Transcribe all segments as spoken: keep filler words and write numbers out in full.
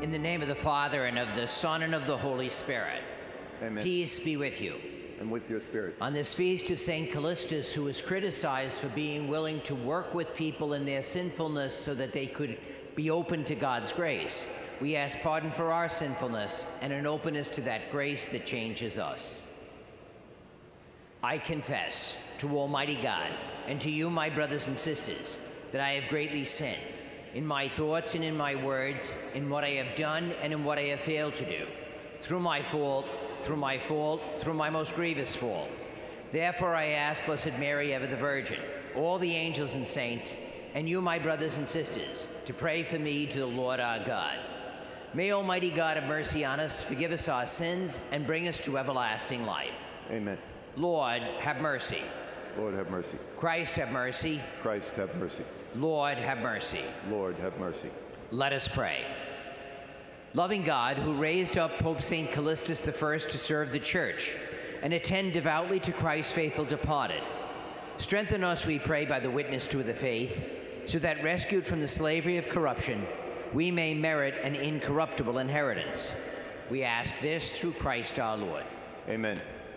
In the name of the Father, and of the Son, and of the Holy Spirit. Amen. Peace be with you. And with your spirit. On this feast of Saint Callistus, who was criticized for being willing to work with people in their sinfulness so that they could be open to God's grace, we ask pardon for our sinfulness and an openness to that grace that changes us. I confess to Almighty God and to you, my brothers and sisters, that I have greatly sinned in my thoughts and in my words, in what I have done and in what I have failed to do, through my fault, through my fault, through my most grievous fault. Therefore I ask Blessed Mary, ever the Virgin, all the angels and saints, and you, my brothers and sisters, to pray for me to the Lord our God. May Almighty God have mercy on us, forgive us our sins, and bring us to everlasting life. Amen. Lord, have mercy. Lord, have mercy. Christ, have mercy. Christ, have mercy. Lord, have mercy. Lord, have mercy. Let us pray. Loving God, who raised up Pope Saint Callistus the First to serve the Church and attend devoutly to Christ's faithful departed, strengthen us, we pray, by the witness to the faith, so that, rescued from the slavery of corruption, we may merit an incorruptible inheritance. We ask this through Christ our Lord. Amen.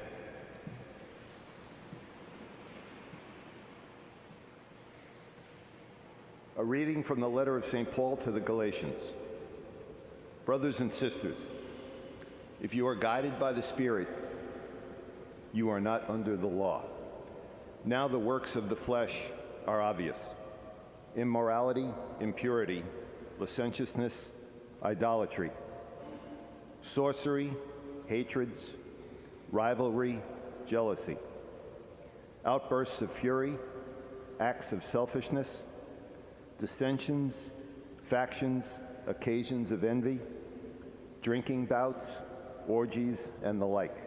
A reading from the letter of Saint Paul to the Galatians. Brothers and sisters, if you are guided by the Spirit, you are not under the law. Now the works of the flesh are obvious: immorality, impurity, licentiousness, idolatry, sorcery, hatreds, rivalry, jealousy, outbursts of fury, acts of selfishness, dissensions, factions, occasions of envy, drinking bouts, orgies, and the like.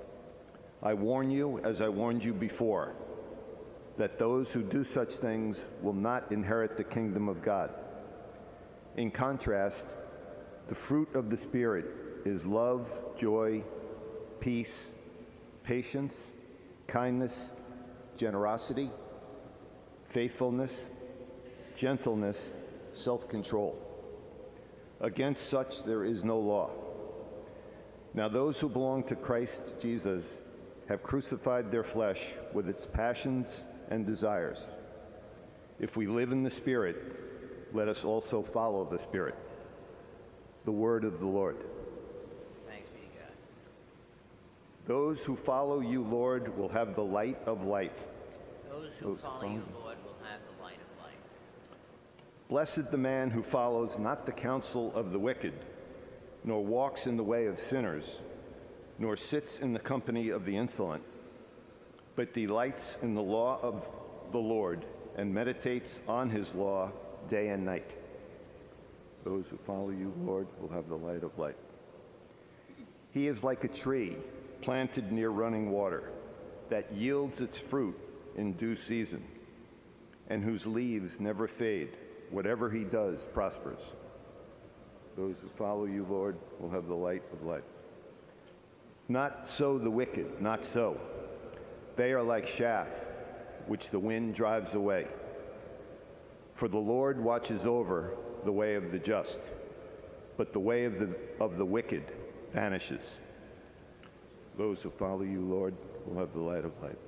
I warn you, as I warned you before, that those who do such things will not inherit the kingdom of God. In contrast, the fruit of the Spirit is love, joy, peace, patience, kindness, generosity, faithfulness, gentleness, self-control. Against such there is no law. Now those who belong to Christ Jesus have crucified their flesh with its passions and desires. If we live in the Spirit, let us also follow the Spirit. The word of the Lord. Thanks be to God. Those who follow you, Lord, will have the light of life. Those who Those follow follow- you, Lord, will have the light of life. Blessed the man who follows not the counsel of the wicked, nor walks in the way of sinners, nor sits in the company of the insolent, but delights in the law of the Lord and meditates on his law day and night. Those who follow you, Lord, will have the light of life. He is like a tree planted near running water that yields its fruit in due season, and whose leaves never fade. Whatever he does prospers. Those who follow you, Lord, will have the light of life. Not so the wicked, not so. They are like chaff, which the wind drives away. For the Lord watches over the way of the just, but the way of the, of the wicked vanishes. Those who follow you, Lord, will have the light of life.